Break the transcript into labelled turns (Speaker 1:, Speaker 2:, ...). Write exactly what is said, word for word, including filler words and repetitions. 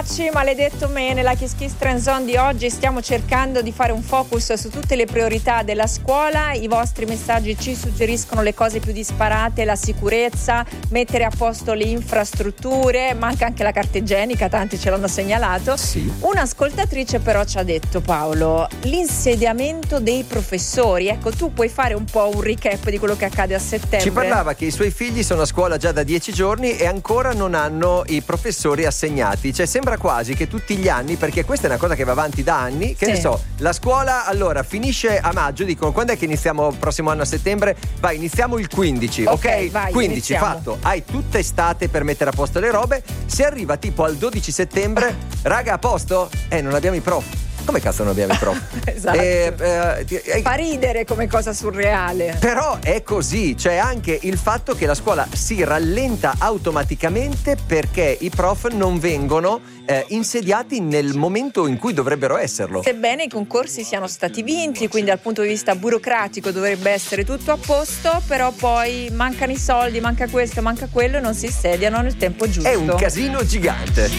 Speaker 1: Benacci, maledetto me, nella Kiss Kiss Trend Zone di oggi stiamo cercando di fare un focus su tutte le priorità della scuola. I vostri messaggi ci suggeriscono le cose più disparate, la sicurezza, mettere a posto le infrastrutture, manca anche la carta igienica, tanti ce l'hanno segnalato.
Speaker 2: Sì.
Speaker 1: Un'ascoltatrice però ci ha detto, Paolo, l'insediamento dei professori. Ecco, tu puoi fare un po' un recap di quello che accade a settembre.
Speaker 2: Ci parlava che i suoi figli sono a scuola già da dieci giorni e ancora non hanno i professori assegnati. Cioè sembra quasi che tutti gli anni, perché questa è una cosa che va avanti da anni, che
Speaker 1: sì.
Speaker 2: ne so, la scuola allora finisce a maggio, dicono quando è che iniziamo il prossimo anno a settembre? Vai, iniziamo il quindici, ok?
Speaker 1: Ok, vai,
Speaker 2: quindici,
Speaker 1: iniziamo.
Speaker 2: fatto. Hai tutta estate per mettere a posto le robe. Se arriva tipo al dodici settembre, raga, a posto? Eh, non abbiamo i prof. Come cazzo non abbiamo i prof?
Speaker 1: Esatto.
Speaker 2: Eh, eh, eh,
Speaker 1: Fa ridere come cosa surreale.
Speaker 2: Però è così, c'è anche il fatto che la scuola si rallenta automaticamente perché i prof non vengono eh, insediati nel momento in cui dovrebbero esserlo.
Speaker 1: Sebbene i concorsi siano stati vinti, quindi dal punto di vista burocratico dovrebbe essere tutto a posto, però poi mancano i soldi, manca questo, manca quello e non si insediano nel tempo giusto.
Speaker 2: È un casino gigante.